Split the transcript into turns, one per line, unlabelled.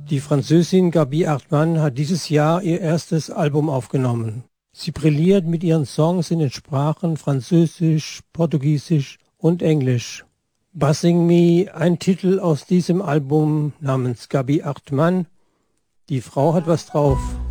Die Französin Gaby Hartmann hat dieses Jahr ihr erstes Album aufgenommen. Sie brilliert mit ihren Songs in den Sprachen Französisch, Portugiesisch und Englisch. Buzzing Me, ein Titel aus diesem Album namens Gaby Hartmann. Die Frau hat was drauf.